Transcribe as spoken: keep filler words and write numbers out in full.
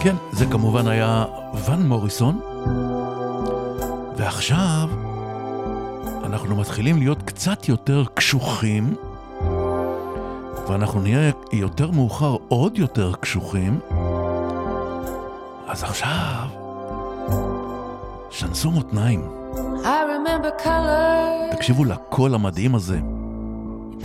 כן, זה כמובן היה ון מוריסון. ועכשיו אנחנו מתחילים להיות קצת יותר קשוחים, ואנחנו נהיה יותר מאוחר עוד יותר קשוחים. אז עכשיו שנסו מותניים. תקשיבו לקול המדהים הזה.